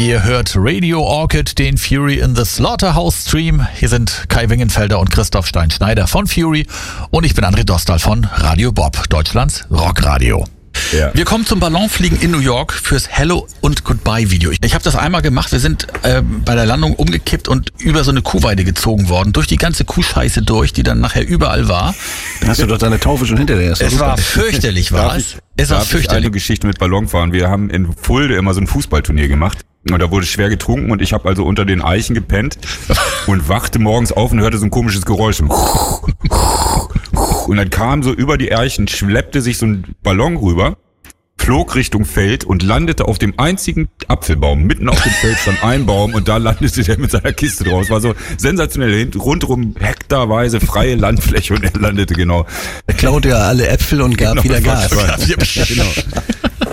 Ihr hört Radio Orchid, den Fury in the Slaughterhouse Stream. Hier sind Kai Wingenfelder und Christoph Stein-Schneider von Fury und ich bin André Dostal von Radio Bob, Deutschlands Rockradio. Ja. Wir kommen zum Ballonfliegen in New York fürs Hello und Goodbye Video. Ich habe das einmal gemacht. Wir sind bei der Landung umgekippt und über so eine Kuhweide gezogen worden. Durch die ganze Kuhscheiße durch, die dann nachher überall war. Da hast du doch deine Taufe schon hinter dir. Es war fürchterlich, war es? Es war fürchterlich. Eine Geschichte mit Ballonfahren. Wir haben in Fulda immer so ein Fußballturnier gemacht. Und da wurde schwer getrunken und ich habe also unter den Eichen gepennt und wachte morgens auf und hörte so ein komisches Geräusch. Und dann kam so über die Eichen, schleppte sich so ein Ballon rüber, flog Richtung Feld und landete auf dem einzigen Apfelbaum. Mitten auf dem Feld stand ein Baum und da landete der mit seiner Kiste drauf. Es war so sensationell, rundherum hektarweise freie Landfläche und er landete genau. Er klaute ja alle Äpfel und gab wieder Gas. Genau.